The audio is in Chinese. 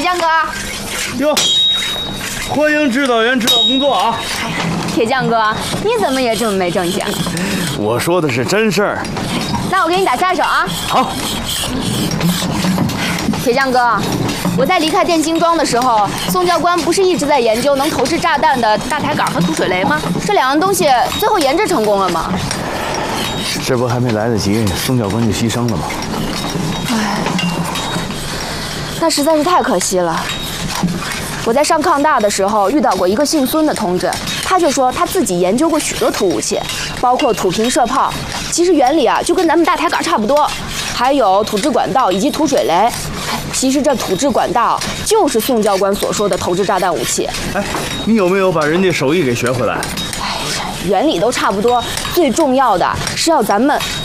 匠哥。 哟，欢迎指导员指导工作啊！ 铁匠哥，你怎么也这么没正经？ 我说的是真事儿。 那我给你打下手啊！ 好。 铁匠哥，我在离开电星庄的时候，宋教官不是一直在研究能投掷炸弹的大抬杆和土水雷吗？这两样东西最后研制成功了吗？ 这不还没来得及，宋教官就牺牲了吗？ 唉，那实在是太可惜了。我在上抗大的时候遇到过一个姓孙的同志，他就说他自己研究过许多土武器，包括土瓶射炮，其实原理啊就跟咱们大抬杆差不多，还有土制管道以及土水雷。其实这土制管道就是宋教官所说的投掷炸弹武器。 哎，你有没有把人家手艺给学回来？ 哎呀，原理都差不多，最重要的是要咱们